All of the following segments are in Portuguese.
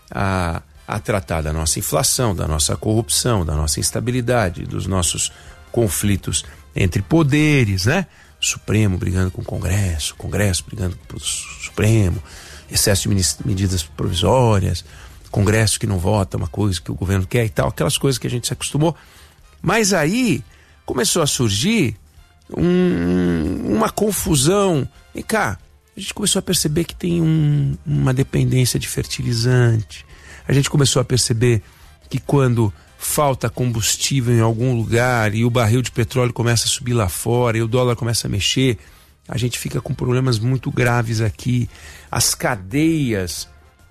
a tratar da nossa inflação, da nossa corrupção, da nossa instabilidade, dos nossos conflitos entre poderes, né? Supremo brigando com o Congresso, Congresso brigando com o Supremo, excesso de medidas provisórias, Congresso que não vota uma coisa que o governo quer e tal, aquelas coisas que a gente se acostumou. Mas aí começou a surgir uma confusão. Vem cá, a gente começou a perceber que tem uma dependência de fertilizante. A gente começou a perceber que quando falta combustível em algum lugar e o barril de petróleo começa a subir lá fora e o dólar começa a mexer, a gente fica com problemas muito graves aqui. As cadeias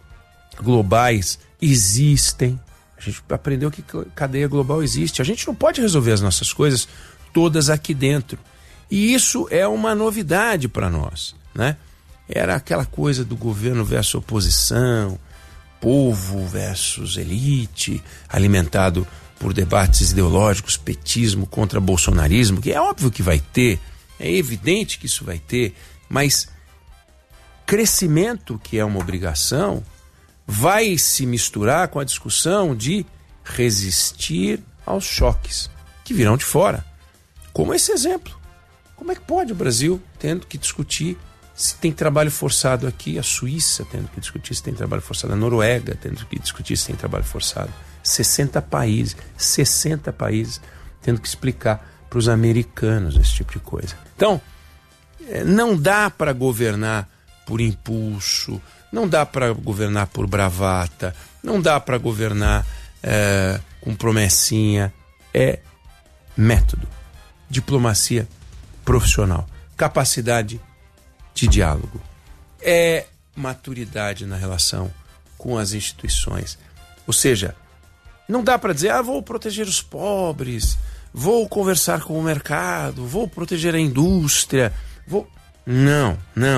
globais existem. A gente aprendeu que cadeia global existe. A gente não pode resolver as nossas coisas todas aqui dentro. E isso é uma novidade para nós, né? Era aquela coisa do governo versus oposição, povo versus elite, alimentado por debates ideológicos, petismo contra bolsonarismo, que é óbvio que vai ter, é evidente que isso vai ter, mas crescimento, que é uma obrigação, vai se misturar com a discussão de resistir aos choques que virão de fora. Como esse exemplo. Como é que pode o Brasil tendo que discutir se tem trabalho forçado aqui, a Suíça tendo que discutir se tem trabalho forçado, a Noruega tendo que discutir se tem trabalho forçado, 60 países tendo que explicar para os americanos esse tipo de coisa. Então, não dá para governar por impulso, não dá para governar por bravata, não dá para governar com promessinha. É método, diplomacia profissional, capacidade de diálogo, é maturidade na relação com as instituições. Ou seja, não dá para dizer, vou proteger os pobres, vou conversar com o mercado, vou proteger a indústria, Não.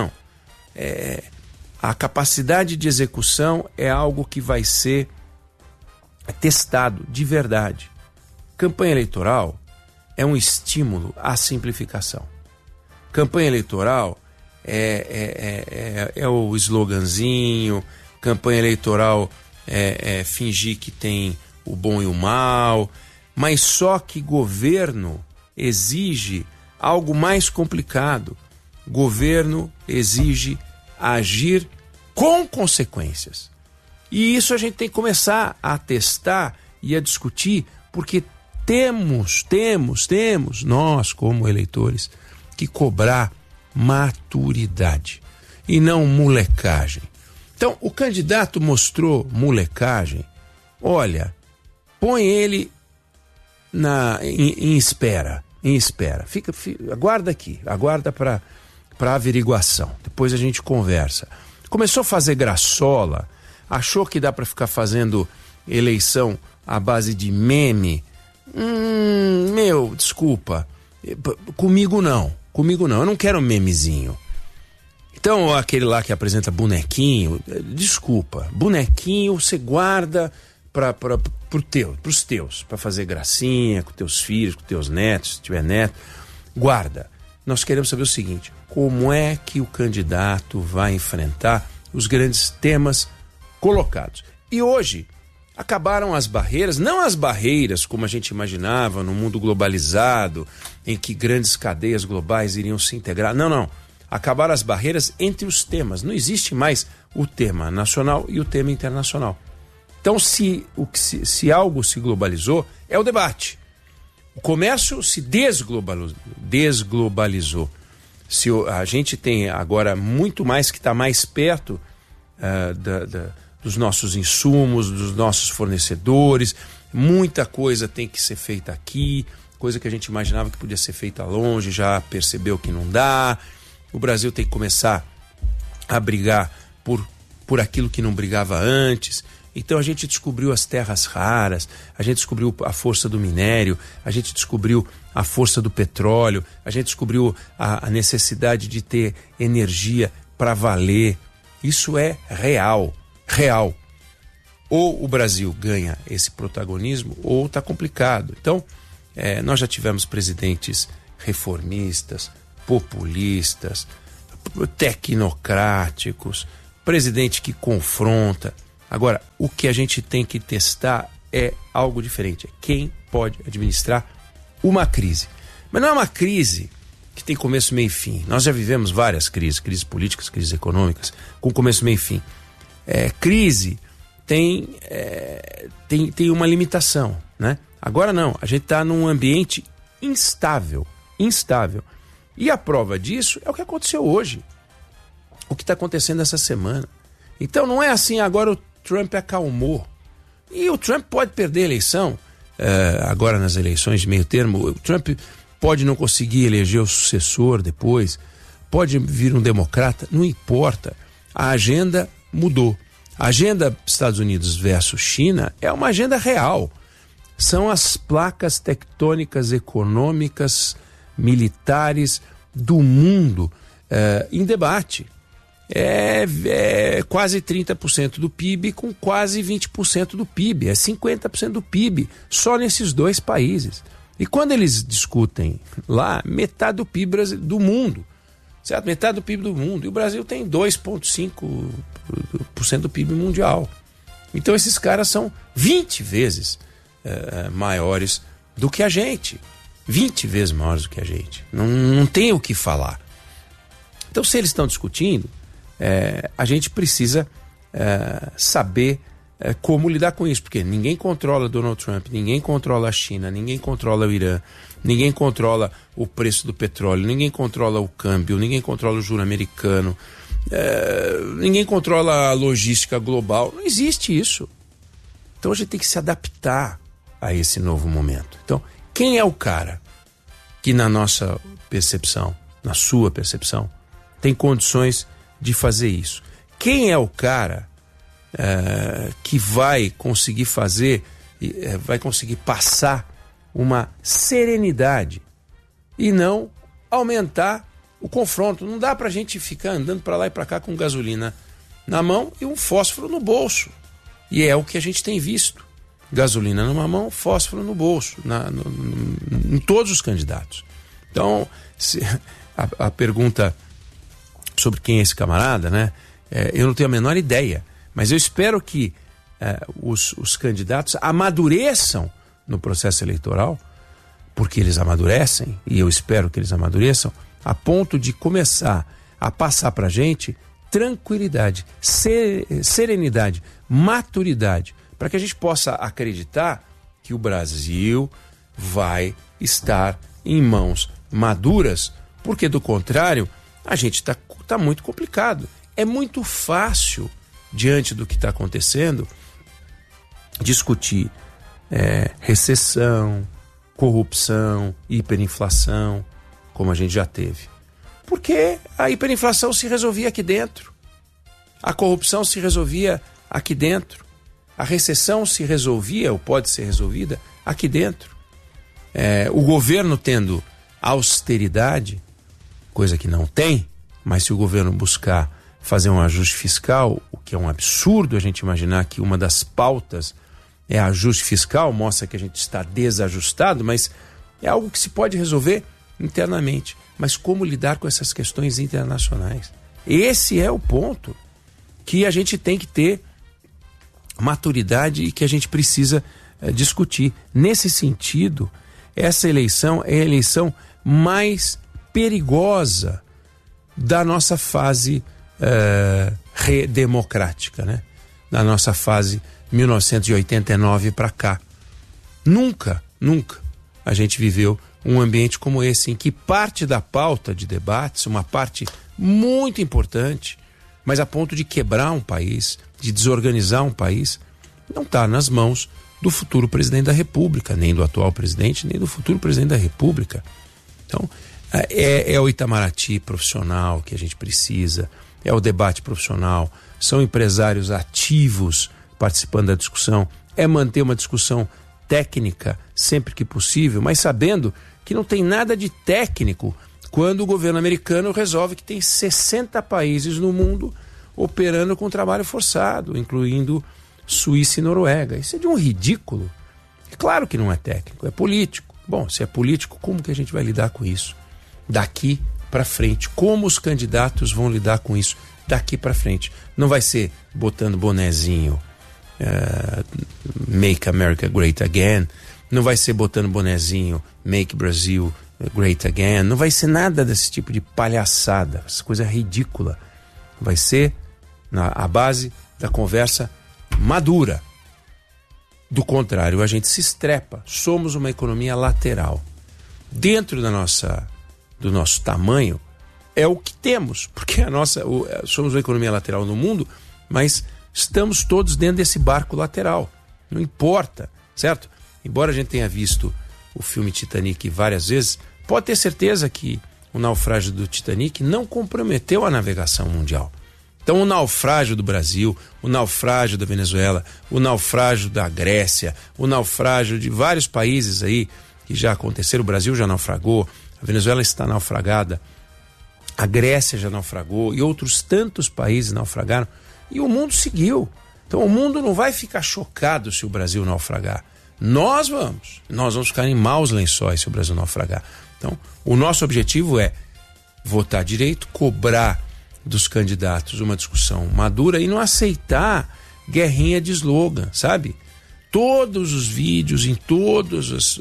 A capacidade de execução é algo que vai ser testado de verdade. Campanha eleitoral é um estímulo à simplificação. Campanha eleitoral é o sloganzinho, campanha eleitoral é fingir que tem o bom e o mal, mas só que governo exige algo mais complicado. Governo exige agir com consequências. E isso a gente tem que começar a testar e a discutir, porque temos, nós como eleitores, que cobrar maturidade e não molecagem. Então, o candidato mostrou molecagem. Olha, põe ele em espera. Aguarda para averiguação. Depois a gente conversa. Começou a fazer graçola, achou que dá para ficar fazendo eleição à base de meme. Desculpa. Comigo não, eu não quero memezinho. Então, aquele lá que apresenta bonequinho, desculpa, bonequinho você guarda pros teus, para fazer gracinha com teus filhos, com teus netos, se tiver neto, guarda. Nós queremos saber o seguinte: como é que o candidato vai enfrentar os grandes temas colocados? E hoje acabaram as barreiras, não as barreiras como a gente imaginava no mundo globalizado, em que grandes cadeias globais iriam se integrar. Não. Acabaram as barreiras entre os temas. Não existe mais o tema nacional e o tema internacional. Então, se algo se globalizou, é o debate. O comércio se desglobalizou. A gente tem agora muito mais que está mais perto dos nossos insumos, dos nossos fornecedores. Muita coisa tem que ser feita aqui, coisa que a gente imaginava que podia ser feita longe, já percebeu que não dá. O Brasil tem que começar a brigar por aquilo que não brigava antes. Então a gente descobriu as terras raras, a gente descobriu a força do minério, a gente descobriu a força do petróleo, a gente descobriu a necessidade de ter energia para valer. Isso é real. Ou o Brasil ganha esse protagonismo ou está complicado. Então, nós já tivemos presidentes reformistas, populistas, tecnocráticos, presidente que confronta. Agora, o que a gente tem que testar é algo diferente. É quem pode administrar uma crise. Mas não é uma crise que tem começo, meio e fim. Nós já vivemos várias crises políticas, crises econômicas, com começo, meio e fim. Crise tem uma limitação, né? Agora não, a gente está num ambiente instável. E a prova disso é o que aconteceu hoje. O que está acontecendo essa semana. Então não é assim, agora o Trump acalmou. E o Trump pode perder a eleição, agora nas eleições de meio termo. O Trump pode não conseguir eleger o sucessor depois, pode vir um democrata, não importa. A agenda mudou. A agenda Estados Unidos versus China é uma agenda real. São as placas tectônicas econômicas, militares do mundo em debate. É quase 30% do PIB com quase 20% do PIB. É 50% do PIB só nesses dois países. E quando eles discutem lá, metade do PIB do mundo, certo? Metade do PIB do mundo. E o Brasil tem 2,5% do PIB mundial. Então esses caras são 20 vezes maiores do que a gente. 20 vezes maiores do que a gente. Não tem o que falar. Então, se eles estão discutindo, a gente precisa saber como lidar com isso, porque ninguém controla Donald Trump, ninguém controla a China, ninguém controla o Irã, ninguém controla o preço do petróleo, ninguém controla o câmbio, ninguém controla o juro americano, ninguém controla a logística global. Não existe isso. Então a gente tem que se adaptar a esse novo momento. Então, quem é o cara que na nossa percepção, na sua percepção, tem condições de fazer isso? Quem é o cara que vai conseguir fazer, vai conseguir passar uma serenidade e não aumentar o confronto? Não dá pra gente ficar andando pra lá e pra cá com gasolina na mão e um fósforo no bolso. E é o que a gente tem visto. Gasolina numa mão, fósforo no bolso, em todos os candidatos. Então, a pergunta sobre quem é esse camarada, né? Eu não tenho a menor ideia, mas eu espero que os candidatos amadureçam no processo eleitoral, porque eles amadurecem, e eu espero que eles amadureçam, a ponto de começar a passar para a gente tranquilidade, serenidade, maturidade, para que a gente possa acreditar que o Brasil vai estar em mãos maduras, porque do contrário, a gente está muito complicado. É muito fácil, diante do que está acontecendo, discutir recessão, corrupção, hiperinflação, como a gente já teve. Porque a hiperinflação se resolvia aqui dentro. A corrupção se resolvia aqui dentro. A recessão se resolvia, ou pode ser resolvida, aqui dentro. O governo tendo austeridade, coisa que não tem, mas se o governo buscar fazer um ajuste fiscal, o que é um absurdo a gente imaginar que uma das pautas é ajuste fiscal, mostra que a gente está desajustado, mas é algo que se pode resolver internamente. Mas como lidar com essas questões internacionais? Esse é o ponto que a gente tem que ter maturidade e que a gente precisa discutir. Nesse sentido, essa eleição é a eleição mais perigosa da nossa fase redemocrática, né? Da nossa fase 1989 para cá. Nunca a gente viveu um ambiente como esse, em que parte da pauta de debates, uma parte muito importante, mas a ponto de quebrar um país, de desorganizar um país, não está nas mãos do futuro presidente da República, nem do atual presidente, nem do futuro presidente da República. Então, é o Itamaraty profissional que a gente precisa, é o debate profissional, são empresários ativos participando da discussão, é manter uma discussão técnica sempre que possível, mas sabendo que não tem nada de técnico quando o governo americano resolve que tem 60 países no mundo operando com trabalho forçado, incluindo Suíça e Noruega. Isso é de um ridículo. É claro que não é técnico, é político. Bom, se é político, como que a gente vai lidar com isso daqui para frente? Como os candidatos vão lidar com isso daqui para frente? Não vai ser botando bonezinho Make America Great Again, não vai ser botando bonezinho Make Brazil Great Again, não vai ser nada desse tipo de palhaçada, essa coisa ridícula. Vai ser a base da conversa madura. Do contrário, a gente se estrepa. Somos uma economia lateral. Dentro do nosso tamanho, é o que temos, porque somos uma economia lateral no mundo, mas estamos todos dentro desse barco lateral. Não importa, certo? Embora a gente tenha visto o filme Titanic várias vezes, pode ter certeza que o naufrágio do Titanic não comprometeu a navegação mundial. Então o naufrágio do Brasil, o naufrágio da Venezuela, o naufrágio da Grécia, o naufrágio de vários países aí que já aconteceram, o Brasil já naufragou, a Venezuela está naufragada, a Grécia já naufragou e outros tantos países naufragaram e o mundo seguiu. Então o mundo não vai ficar chocado se o Brasil naufragar. Nós vamos ficar em maus lençóis se o Brasil naufragar. Então o nosso objetivo é votar direito, cobrar dos candidatos uma discussão madura e não aceitar guerrinha de slogan, sabe? Todos os vídeos, em todas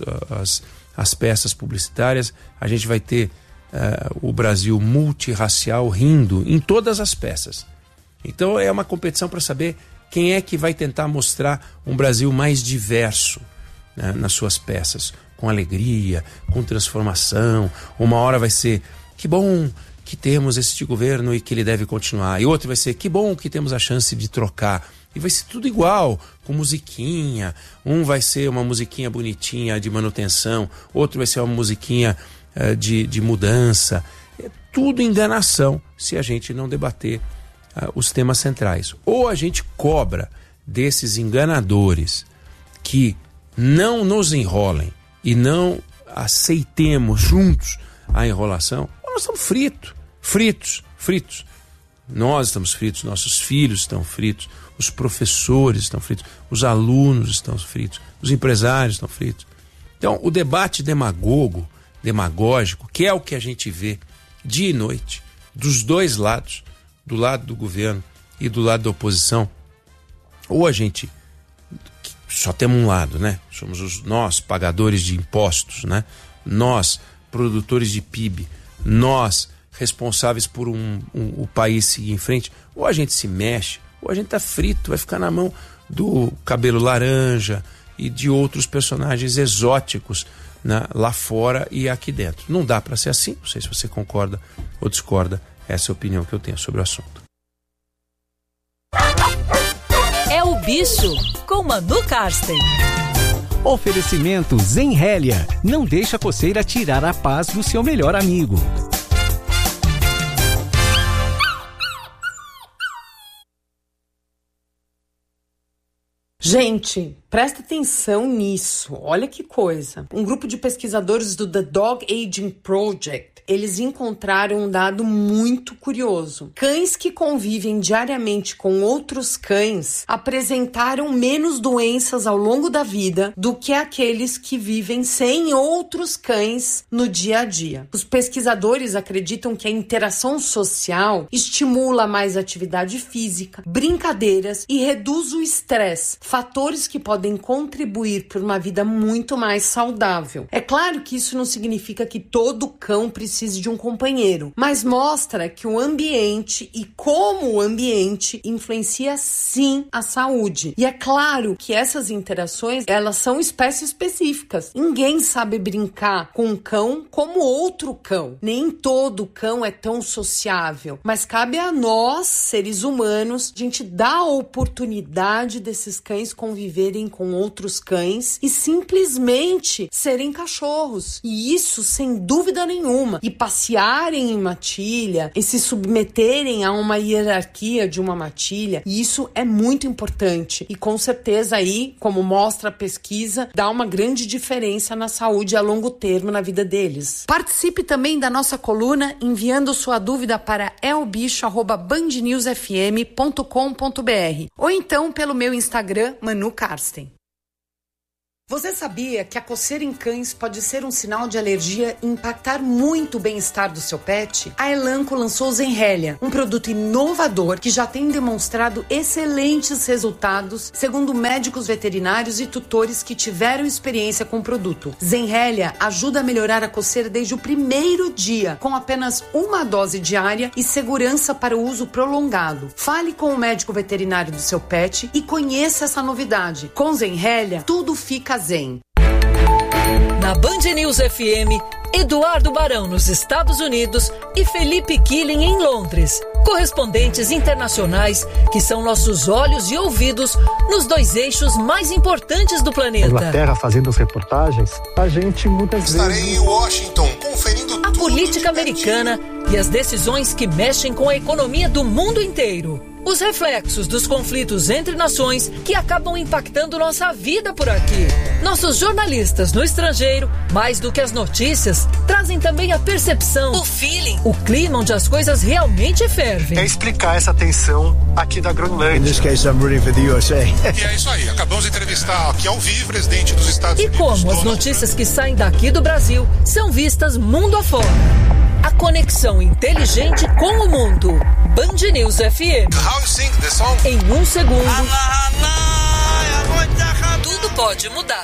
as peças publicitárias, a gente vai ter o Brasil multirracial rindo em todas as peças. Então é uma competição para saber quem é que vai tentar mostrar um Brasil mais diverso, né, nas suas peças, com alegria, com transformação. Uma hora vai ser, que bom que temos este governo e que ele deve continuar. E outro vai ser, que bom que temos a chance de trocar. E vai ser tudo igual, com musiquinha. Um vai ser uma musiquinha bonitinha de manutenção, outro vai ser uma musiquinha de mudança. É tudo enganação se a gente não debater os temas centrais. Ou a gente cobra desses enganadores que não nos enrolem e não aceitemos juntos a enrolação, ou nós estamos fritos. Nós estamos fritos, nossos filhos estão fritos, os professores estão fritos, os alunos estão fritos, os empresários estão fritos. Então, o debate demagógico, que é o que a gente vê dia e noite, dos dois lados, do lado do governo e do lado da oposição, ou a gente só temos um lado, né? Somos nós, pagadores de impostos, né? Nós, produtores de PIB, nós, responsáveis por o país seguir em frente, ou a gente se mexe, ou a gente tá frito, vai ficar na mão do cabelo laranja e de outros personagens exóticos, né, lá fora e aqui dentro. Não dá para ser assim, não sei se você concorda ou discorda, essa é a opinião que eu tenho sobre o assunto. É o Bicho, com Manu Karsten. Oferecimento Zenrélia. Não deixa a coceira tirar a paz do seu melhor amigo. Gente, presta atenção nisso. Olha que coisa. Um grupo de pesquisadores do The Dog Aging Project, eles encontraram um dado muito curioso. Cães que convivem diariamente com outros cães apresentaram menos doenças ao longo da vida do que aqueles que vivem sem outros cães no dia a dia. Os pesquisadores acreditam que a interação social estimula mais atividade física, brincadeiras e reduz o estresse, fatores que podem contribuir para uma vida muito mais saudável. É claro que isso não significa que todo cão precise de um companheiro, mas mostra que o ambiente e como o ambiente influencia sim a saúde. E é claro que essas interações, elas são espécies específicas. Ninguém sabe brincar com um cão como outro cão. Nem todo cão é tão sociável, mas cabe a nós, seres humanos, a gente dar a oportunidade desses cães conviverem com outros cães e simplesmente serem cachorros. E isso sem dúvida nenhuma. E passearem em matilha e se submeterem a uma hierarquia de uma matilha, e isso é muito importante. E com certeza aí, como mostra a pesquisa, dá uma grande diferença na saúde a longo termo na vida deles. Participe também da nossa coluna enviando sua dúvida para elbicho@bandnewsfm.com.br ou então pelo meu Instagram, Manu Karsten. Você sabia que a coceira em cães pode ser um sinal de alergia e impactar muito o bem-estar do seu pet? A Elanco lançou Zenrelia, um produto inovador que já tem demonstrado excelentes resultados, segundo médicos veterinários e tutores que tiveram experiência com o produto. Zenrelia ajuda a melhorar a coceira desde o primeiro dia, com apenas uma dose diária e segurança para o uso prolongado. Fale com o médico veterinário do seu pet e conheça essa novidade. Com Zenrelia, tudo fica zen. Na Band News FM, Eduardo Barão nos Estados Unidos e Felipe Killing em Londres. Correspondentes internacionais que são nossos olhos e ouvidos nos dois eixos mais importantes do planeta. Inglaterra fazendo as reportagens, a gente muitas vezes... Estarei em Washington conferindo a política americana e as decisões que mexem com a economia do mundo inteiro. Os reflexos dos conflitos entre nações que acabam impactando nossa vida por aqui. Nossos jornalistas no estrangeiro, mais do que as notícias, trazem também a percepção, o feeling, o clima onde as coisas realmente fervem. É explicar essa tensão aqui da Groenlândia. In this case, I'm rooting for the USA. E é isso aí, acabamos de entrevistar aqui ao vivo o presidente dos Estados Unidos. E como as notícias que saem daqui do Brasil são vistas mundo afora. A conexão inteligente com o mundo. Band News FM. How you sing the song? Em um segundo, tudo pode mudar.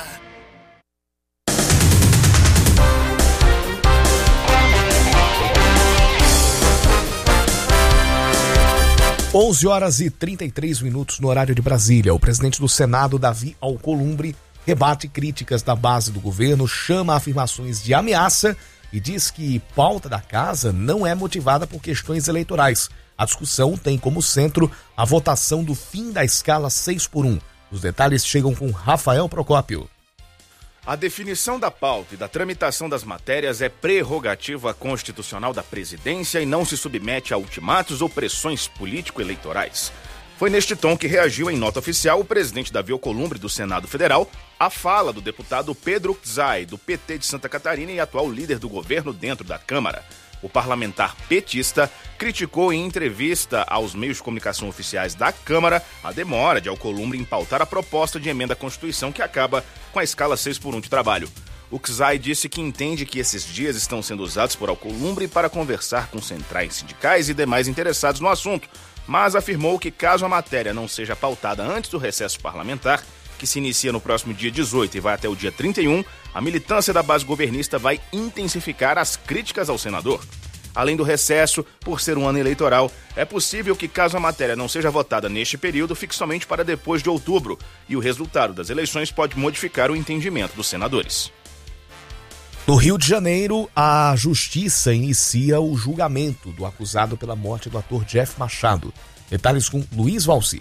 Onze horas e 33 minutos no horário de Brasília. O presidente do Senado, Davi Alcolumbre, rebate críticas da base do governo, chama afirmações de ameaça e diz que pauta da casa não é motivada por questões eleitorais. A discussão tem como centro a votação do fim da escala 6x1. Os detalhes chegam com Rafael Procópio. A definição da pauta e da tramitação das matérias é prerrogativa constitucional da presidência e não se submete a ultimatos ou pressões político-eleitorais. Foi neste tom que reagiu em nota oficial o presidente Davi Alcolumbre do Senado Federal à fala do deputado Pedro Czai, do PT de Santa Catarina e atual líder do governo dentro da Câmara. O parlamentar petista criticou em entrevista aos meios de comunicação oficiais da Câmara a demora de Alcolumbre em pautar a proposta de emenda à Constituição que acaba com a escala 6x1 de trabalho. O Czai disse que entende que esses dias estão sendo usados por Alcolumbre para conversar com centrais sindicais e demais interessados no assunto, mas afirmou que caso a matéria não seja pautada antes do recesso parlamentar, que se inicia no próximo dia 18 e vai até o dia 31, a militância da base governista vai intensificar as críticas ao senador. Além do recesso, por ser um ano eleitoral, é possível que, caso a matéria não seja votada neste período, fique somente para depois de outubro, e o resultado das eleições pode modificar o entendimento dos senadores. No Rio de Janeiro, a Justiça inicia o julgamento do acusado pela morte do ator Jeff Machado. Detalhes com Luiz Valci.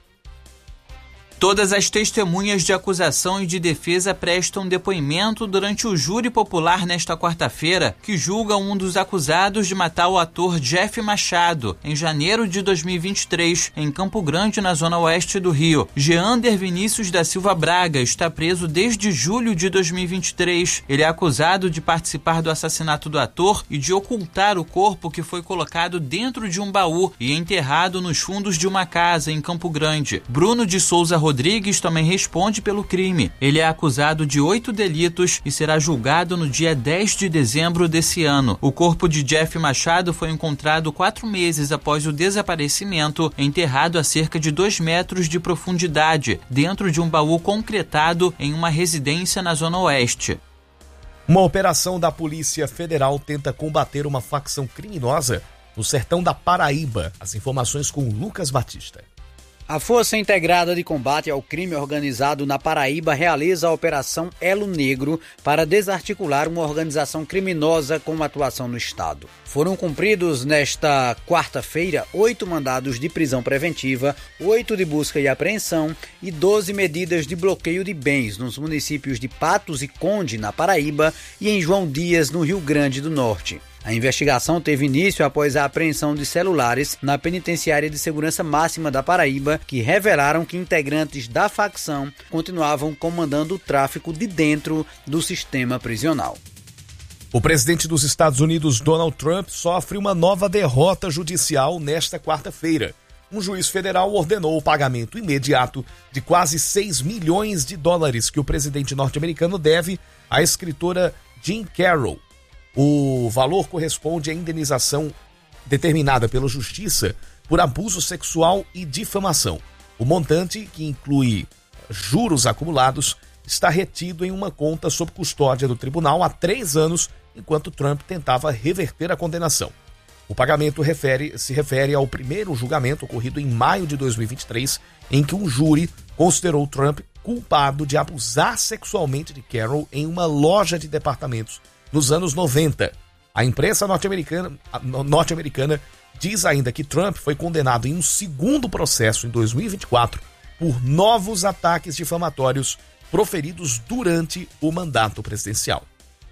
Todas as testemunhas de acusação e de defesa prestam depoimento durante o júri popular nesta quarta-feira, que julga um dos acusados de matar o ator Jeff Machado, em janeiro de 2023, em Campo Grande, na zona oeste do Rio. Geander Vinícius da Silva Braga está preso desde julho de 2023. Ele é acusado de participar do assassinato do ator e de ocultar o corpo que foi colocado dentro de um baú e enterrado nos fundos de uma casa em Campo Grande. Bruno de Souza Rodrigues também responde pelo crime. Ele é acusado de 8 delitos e será julgado no dia 10 de dezembro desse ano. O corpo de Jeff Machado foi encontrado 4 meses após o desaparecimento, enterrado a cerca de 2 metros de profundidade, dentro de um baú concretado em uma residência na Zona Oeste. Uma operação da Polícia Federal tenta combater uma facção criminosa no sertão da Paraíba. As informações com Lucas Batista. A Força Integrada de Combate ao Crime Organizado na Paraíba realiza a Operação Elo Negro para desarticular uma organização criminosa com atuação no estado. Foram cumpridos nesta quarta-feira 8 mandados de prisão preventiva, 8 de busca e apreensão e 12 medidas de bloqueio de bens nos municípios de Patos e Conde, na Paraíba, e em João Dias, no Rio Grande do Norte. A investigação teve início após a apreensão de celulares na Penitenciária de Segurança Máxima da Paraíba, que revelaram que integrantes da facção continuavam comandando o tráfico de dentro do sistema prisional. O presidente dos Estados Unidos, Donald Trump, sofre uma nova derrota judicial nesta quarta-feira. um juiz federal ordenou o pagamento imediato de quase 6 milhões de dólares que o presidente norte-americano deve à escritora Jean Carroll. O valor corresponde à indenização determinada pela Justiça por abuso sexual e difamação. O montante, que inclui juros acumulados, está retido em uma conta sob custódia do tribunal há 3 anos, enquanto Trump tentava reverter a condenação. O pagamento se refere ao primeiro julgamento ocorrido em maio de 2023, em que um júri considerou Trump culpado de abusar sexualmente de Carroll em uma loja de departamentos nos anos 90. A imprensa norte-americana diz ainda que Trump foi condenado em um segundo processo em 2024 por novos ataques difamatórios proferidos durante o mandato presidencial.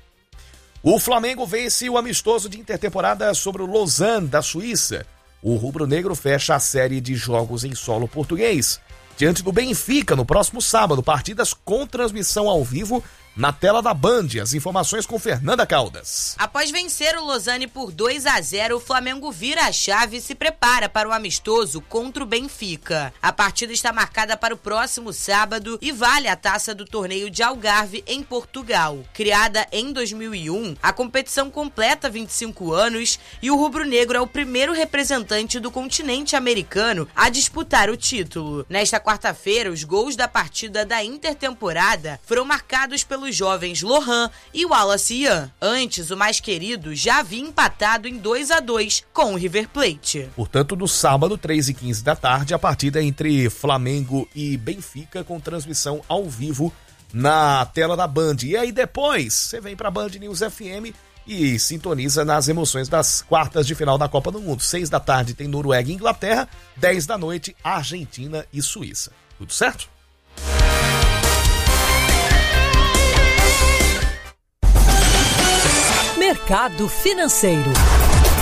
O Flamengo vence o amistoso de intertemporada sobre o Lausanne, da Suíça. O rubro-negro fecha a série de jogos em solo português diante do Benfica no próximo sábado, partidas com transmissão ao vivo na tela da Band. As informações com Fernanda Caldas. Após vencer o Lausanne por 2-0, o Flamengo vira a chave e se prepara para o amistoso contra o Benfica. A partida está marcada para o próximo sábado e vale a taça do torneio de Algarve, em Portugal. Criada em 2001, a competição completa 25 anos e o rubro-negro é o primeiro representante do continente americano a disputar o título. Nesta quarta-feira, os gols da partida da intertemporada foram marcados pelos jovens Lohan e Wallace Ian. Antes, o mais querido já havia empatado em 2-2 com o River Plate. Portanto, no sábado, 3h15 da tarde, a partida entre Flamengo e Benfica com transmissão ao vivo na tela da Band. E aí depois, você vem pra Band News FM e sintoniza nas emoções das quartas de final da Copa do Mundo. 6 da tarde tem Noruega e Inglaterra, 10 da noite Argentina e Suíça. Tudo certo? Mercado Financeiro.